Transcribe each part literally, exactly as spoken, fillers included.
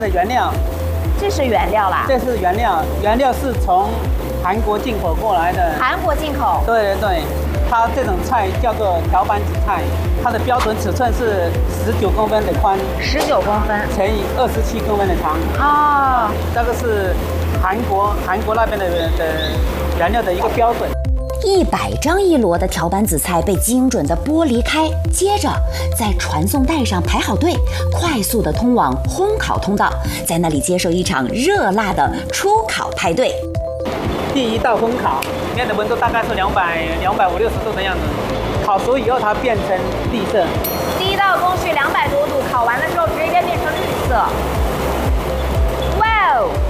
的原料， 这是原料啦。 这是原料，原料是从韩国进口过来的。 韩国进口。 对对对，它这种菜叫做条板紫菜，它的标准尺寸是十九公分的宽， 十九公分乘以二十七公分的长。 哦， 这个是韩国韩国那边的的原料的一个标准。 一百张一摞的条板紫菜被精准地剥离开，接着在传送带上排好队，快速地通往烘烤通道，在那里接受一场热辣的初烤派对。 第一道烘烤，面的温度大概是两百两百五六十度的样子，烤熟以后它变成绿色。 第一道工序两百多度，烤完的时候直接变成绿色。哇哦！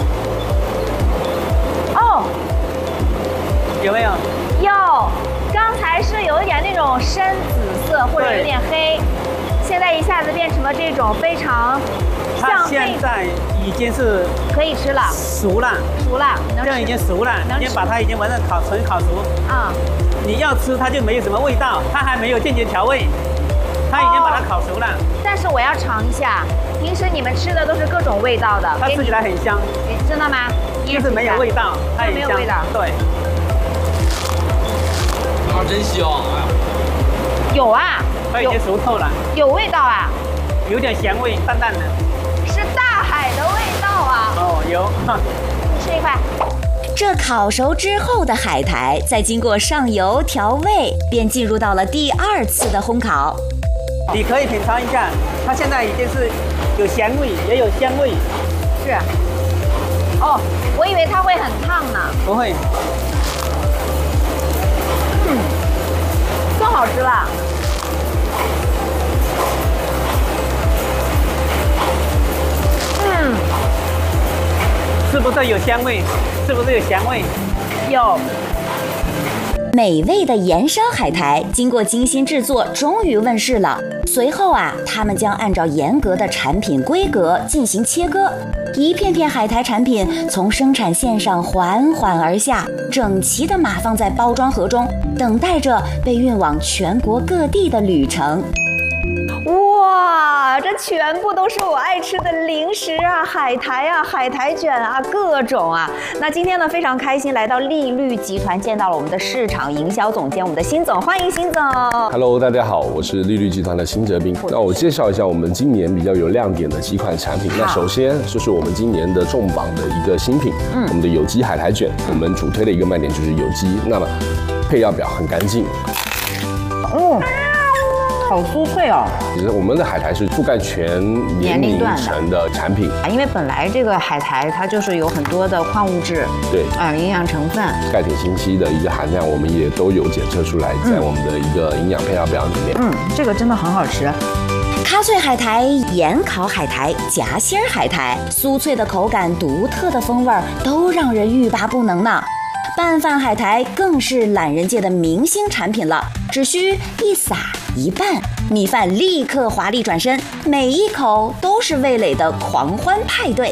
哦。 有没有？ 有，刚才是有一点那种深紫色或者有点黑，现在一下子变成了这种非常像。 它现在已经是可以吃了， 熟了， 熟了， 这样已经熟了，已经把它已经完全烤纯烤熟。 啊、嗯， 你要吃它就没有什么味道，它还没有进行调味，它已经把它烤熟了。哦、 但是我要尝一下，平时你们吃的都是各种味道的， 它吃起来很香。 真的吗？ 就是没有味道，它很香。 没有味道， 对。 啊，真香！哎呀， 有啊， 它已经熟透了， 有味道啊， 有点咸味，淡淡的， 是大海的味道啊。 哦，有。 你吃一块。 这烤熟之后的海苔，再经过上油调味，便进入到了第二次的烘烤。 你可以品尝一下，它现在已经是有咸味，也有香味。 是。哦，我以为它会很烫呢。 不会。 嗯，更好吃了。嗯， 是不是有香味？是不是有咸味？ 有。 美味的盐烧海苔经过精心制作，终于问世了。随后啊，他们将按照严格的产品规格进行切割，一片片海苔产品从生产线上缓缓而下，整齐地码放在包装盒中，等待着被运往全国各地的旅程。 哇，这全部都是我爱吃的零食啊，海苔啊，海苔卷啊，各种啊。那今天呢，非常开心来到利率集团，见到了我们的市场营销总监，我们的辛总，欢迎辛总。 Hello， 大家好，我是利率集团的辛哲斌。那我介绍一下我们今年比较有亮点的几款产品。那首先就是我们今年的重磅的一个新品，嗯，我们的有机海苔卷。我们主推的一个卖点就是有机，那么配料表很干净。 哦。好酥脆哦！ 其实我们的海苔是覆盖全年龄层的产品， 因为本来这个海苔它就是有很多的矿物质， 对， 啊、呃，营养成分， 钙、铁、锌、硒的一个含量，我们也都有检测出来，在我们的一个营养配料表里面。 嗯，这个真的很好吃。 咖脆海苔、盐烤海苔、夹心海苔，酥脆的口感、独特的风味儿，都让人欲罢不能呢。拌饭海苔更是懒人界的明星产品了，只需一撒一拌，米饭立刻华丽转身，每一口都是味蕾的狂欢派对。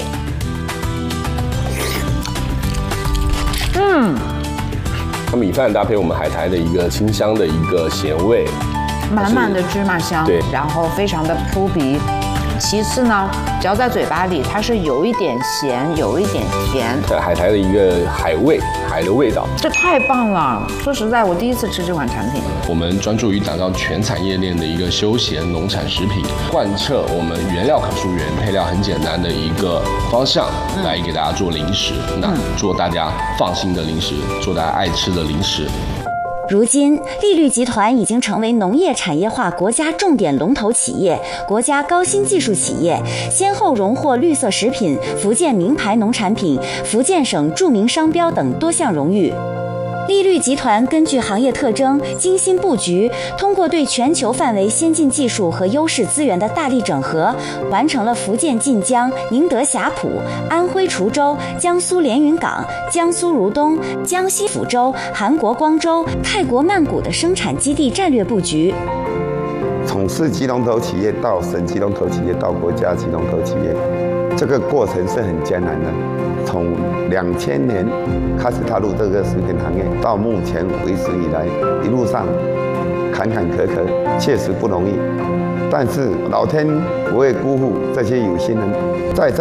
嗯， 米饭搭配我们海苔的一个清香的一个咸味， 满满的芝麻香， 对， 然后非常的扑鼻。其次呢，嚼在嘴巴里，它是有一点咸，有一点甜， 海苔的一个海味，海的味道， 这太棒了！说实在，我第一次吃这款产品。 我们专注于打造全产业链的一个休闲农产食品，贯彻我们原料可溯源、配料很简单的一个方向，来给大家做零食，嗯、那做大家放心的零食，做大家爱吃的零食。 如今，利率集团已经成为农业产业化国家重点龙头企业、国家高新技术企业，先后荣获绿色食品、福建名牌农产品、福建省著名商标等多项荣誉。利率集团根据行业特征精心布局，通过对全球范围先进技术和优势资源的大力整合，完成了福建晋江、宁德霞浦、安徽滁州、江苏连云港、江苏如东、江西抚州、韩国光州、泰国曼谷的生产基地战略布局。 从市级龙头企业到省级龙头企业到国家级龙头企业，这个过程是很艰难的。从两千年开始踏入这个食品行业，到目前为止以来，一路上坎坎坷坷，确实不容易。但是老天不会辜负这些有心人，在这